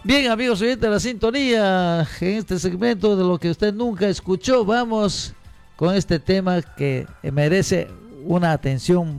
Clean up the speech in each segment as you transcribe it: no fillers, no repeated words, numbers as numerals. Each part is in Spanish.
Bien, amigos oyentes de la sintonía, en este segmento de lo que usted nunca escuchó, vamos con este tema que merece una atención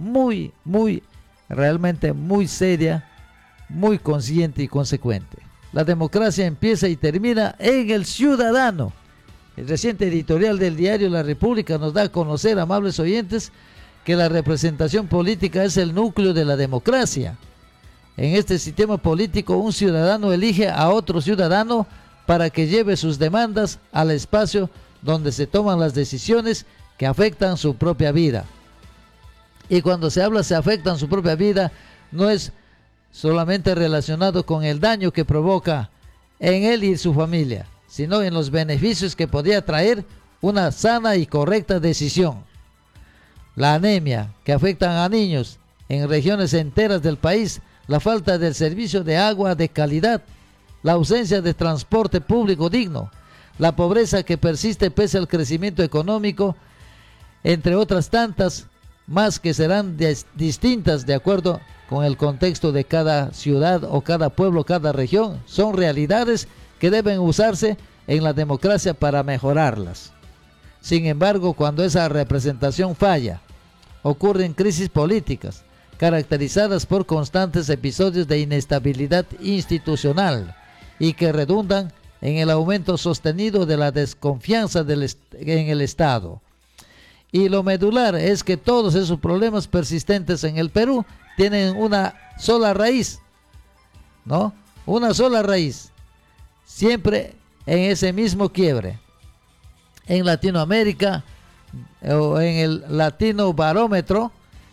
realmente muy seria, muy consciente y consecuente. La democracia empieza y termina en el ciudadano. El reciente editorial del diario La República nos da a conocer, amables oyentes, que la representación política es el núcleo de la democracia. En este sistema político, un ciudadano elige a otro ciudadano para que lleve sus demandas al espacio donde se toman las decisiones que afectan su propia vida. Y cuando se habla se afectan su propia vida, no es solamente relacionado con el daño que provoca en él y su familia, sino en los beneficios que podría traer una sana y correcta decisión. La anemia que afecta a niños en regiones enteras del país, la falta del servicio de agua de calidad, la ausencia de transporte público digno, la pobreza que persiste pese al crecimiento económico, entre otras tantas más que serán distintas de acuerdo con el contexto de cada ciudad o cada pueblo, cada región, son realidades que deben usarse en la democracia para mejorarlas. Sin embargo, cuando esa representación falla, ocurren crisis políticas, caracterizadas por constantes episodios de inestabilidad institucional y que redundan en el aumento sostenido de la desconfianza en el Estado. Y lo medular es que todos esos problemas persistentes en el Perú tienen una sola raíz, ¿no? Una sola raíz, siempre en ese mismo quiebre. En Latinoamérica, o en el Latino Barómetro,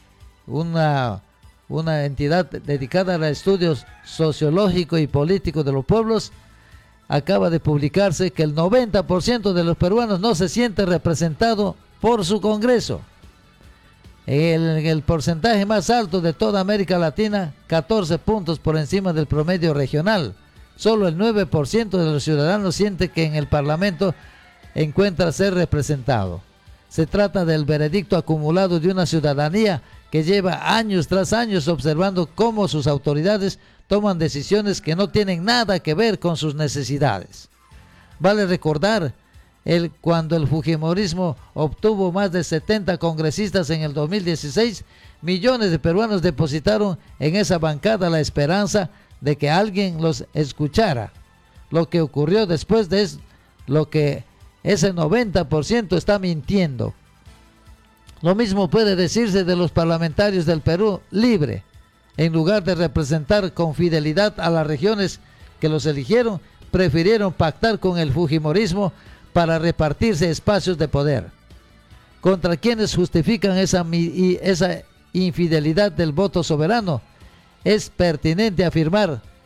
una entidad dedicada a estudios sociológicos y políticos de los pueblos, acaba de publicarse que el 90% de los peruanos no se siente representado por su Congreso. El porcentaje más alto de toda América Latina, 14 puntos por encima del promedio regional. Solo el 9% de los ciudadanos siente que en el Parlamento encuentra ser representado. Se trata del veredicto acumulado de una ciudadanía que lleva años tras años observando cómo sus autoridades toman decisiones que no tienen nada que ver con sus necesidades. Vale recordar cuando el fujimorismo obtuvo más de 70 congresistas en el 2016, millones de peruanos depositaron en esa bancada la esperanza de que alguien los escuchara. Lo que ocurrió después de lo que ese 90% está mintiendo. Lo mismo puede decirse de los parlamentarios del Perú Libre. En lugar de representar con fidelidad a las regiones que los eligieron, prefirieron pactar con el fujimorismo para repartirse espacios de poder. Contra quienes justifican esa infidelidad del voto soberano, es pertinente afirmar